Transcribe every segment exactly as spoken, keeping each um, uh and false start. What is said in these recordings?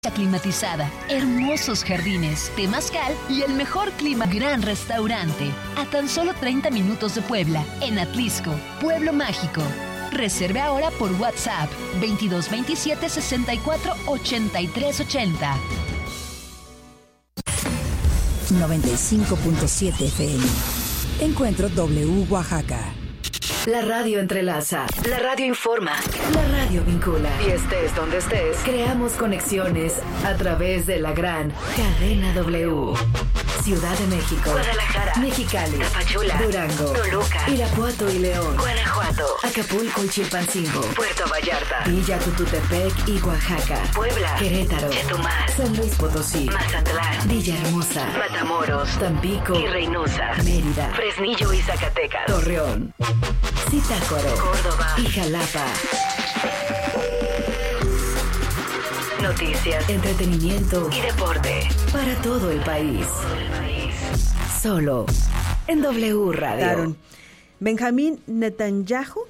climatizada, hermosos jardines, temazcal y el mejor clima. Gran restaurante, a tan solo treinta minutos de Puebla, en Atlisco, Pueblo Mágico. Reserve ahora por WhatsApp veintidós veintisiete sesenta y cuatro ochenta y tres ochenta. noventa y cinco punto siete F M. Encuentro W Oaxaca. La radio entrelaza, la radio informa, la radio vincula. Y estés donde estés, creamos conexiones a través de la gran cadena W. Ciudad de México, Guadalajara, Mexicali, Tapachula, Durango, Toluca, Irapuato y León, Guanajuato, Acapulco y Chilpancingo, Puerto Vallarta, Villa Tututepec y Oaxaca, Puebla, Querétaro, Chetumal, San Luis Potosí, Mazatlán, Villahermosa, Matamoros, Tampico y Reynosa, Mérida, Fresnillo y Zacatecas, Torreón, Zitácuaro, Córdoba y Jalapa. Noticias, entretenimiento y deporte para todo el país. Solo en W Radio. Benjamín Netanyahu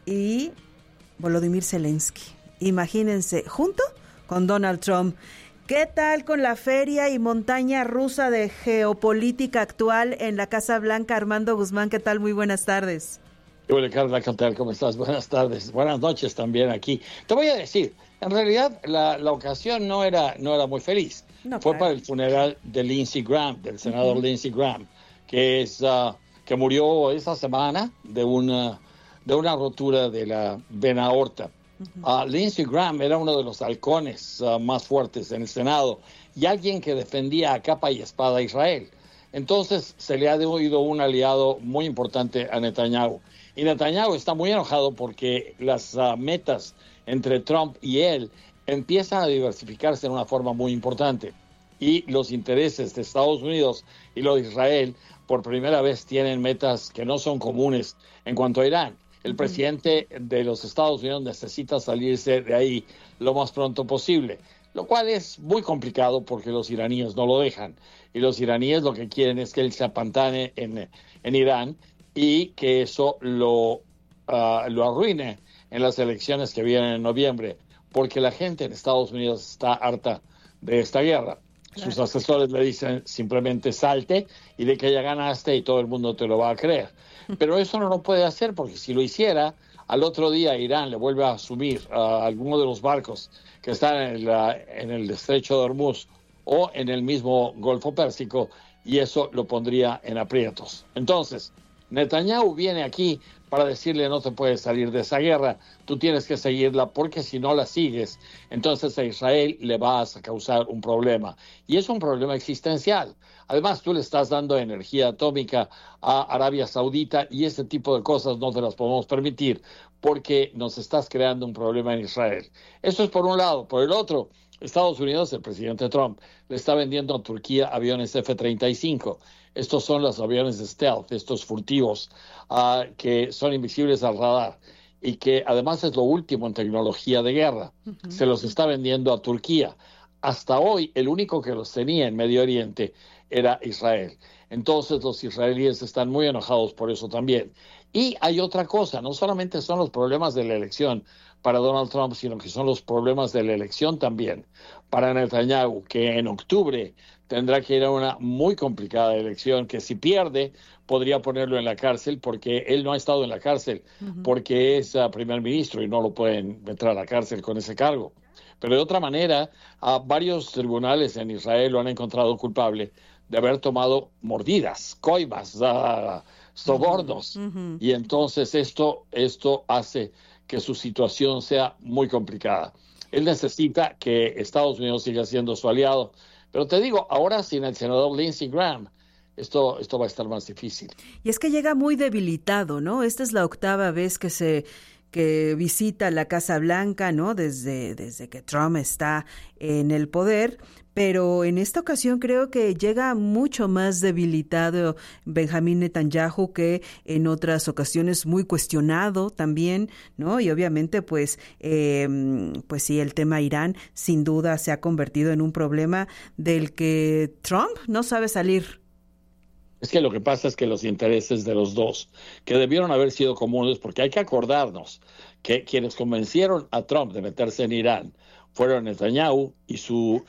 y Volodymyr Zelensky. Imagínense, junto con Donald Trump. ¿Qué tal con la feria y montaña rusa de geopolítica actual en la Casa Blanca? Armando Guzmán, ¿qué tal? Muy buenas tardes. Hola, Carla, ¿qué tal? ¿Cómo estás? Buenas tardes. Buenas noches también aquí. Te voy a decir, en realidad la, la ocasión no era, no era muy feliz. No, Fue claro. para el funeral de Lindsey Graham, del senador uh-huh. Lindsey Graham, que es uh, que murió esta semana de una, de una rotura de la vena aorta. Uh-huh. Uh, Lindsey Graham era uno de los halcones uh, más fuertes en el Senado y alguien que defendía a capa y espada a Israel. Entonces se le ha oído un aliado muy importante a Netanyahu. Y Netanyahu está muy enojado porque las uh, metas entre Trump y él empiezan a diversificarse de una forma muy importante. Y los intereses de Estados Unidos y los de Israel por primera vez tienen metas que no son comunes en cuanto a Irán. El presidente de los Estados Unidos necesita salirse de ahí lo más pronto posible, lo cual es muy complicado porque los iraníes no lo dejan. Y los iraníes lo que quieren es que él se apantane en, en Irán y que eso lo, uh, lo arruine en las elecciones que vienen en noviembre, porque la gente en Estados Unidos está harta de esta guerra. Claro. Sus asesores le dicen simplemente salte y de que ya ganaste y todo el mundo te lo va a creer. Pero eso no lo puede hacer porque si lo hiciera, al otro día Irán le vuelve a asumir a alguno de los barcos que están en el, en el estrecho de Hormuz o en el mismo Golfo Pérsico y eso lo pondría en aprietos. Entonces, Netanyahu viene aquí para decirle no te puedes salir de esa guerra, tú tienes que seguirla porque si no la sigues, entonces a Israel le vas a causar un problema. Y es un problema existencial. Además, tú le estás dando energía atómica a Arabia Saudita y ese tipo de cosas no te las podemos permitir porque nos estás creando un problema en Israel. Eso es por un lado. Por el otro, Estados Unidos, el presidente Trump, le está vendiendo a Turquía aviones F treinta y cinco. Estos son los aviones de stealth, estos furtivos uh, que son invisibles al radar y que además es lo último en tecnología de guerra. Uh-huh. Se los está vendiendo a Turquía. Hasta hoy, el único que los tenía en Medio Oriente era Israel. Entonces, los israelíes están muy enojados por eso también. Y hay otra cosa, no solamente son los problemas de la elección para Donald Trump, sino que son los problemas de la elección también para Netanyahu, que en octubre tendrá que ir a una muy complicada elección, que si pierde podría ponerlo en la cárcel, porque él no ha estado en la cárcel, uh-huh. porque es uh, primer ministro y no lo pueden meter a la cárcel con ese cargo. Pero de otra manera, uh, varios tribunales en Israel lo han encontrado culpable de haber tomado mordidas, coimas, uh, sobornos. Uh-huh. Y entonces esto, esto hace que su situación sea muy complicada. Él necesita que Estados Unidos siga siendo su aliado. Pero te digo, ahora sin el senador Lindsey Graham, esto, esto va a estar más difícil. Y es que llega muy debilitado, ¿no? Esta es la octava vez que se que visita la Casa Blanca, ¿no? Desde, desde que Trump está en el poder, pero en esta ocasión creo que llega mucho más debilitado Benjamín Netanyahu que en otras ocasiones, muy cuestionado también, ¿no? Y obviamente, pues, eh, pues sí, el tema Irán sin duda se ha convertido en un problema del que Trump no sabe salir. Es que lo que pasa es que los intereses de los dos, que debieron haber sido comunes, porque hay que acordarnos que quienes convencieron a Trump de meterse en Irán fueron Netanyahu y su